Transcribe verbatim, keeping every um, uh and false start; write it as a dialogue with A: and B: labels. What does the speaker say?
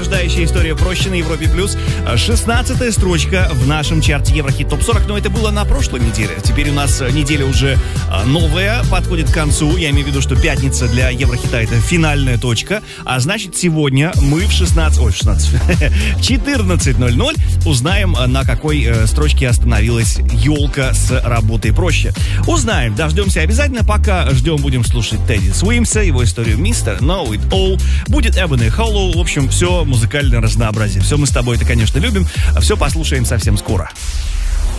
A: Дорождающая история проще на Европе плюс. шестнадцатая строчка в нашем чарте Еврохит Топ сорок. Но это было на прошлой неделе. Теперь у нас неделя уже новая, подходит к концу. Я имею в виду, что пятница для Еврохита — это финальная точка. А значит, сегодня мы в шестнадцать... Ой, в шестнадцать... в четырнадцать ноль ноль узнаем, на какой строчке остановилась елка с работой проще. Узнаем, дождемся обязательно. Пока ждем, будем слушать Тедди Суимса, его историю мистер Know It All. Будет Ebony Hollow. В общем, все музыкальное разнообразие. Все мы с тобой это, конечно, любим. Все послушаем совсем скоро.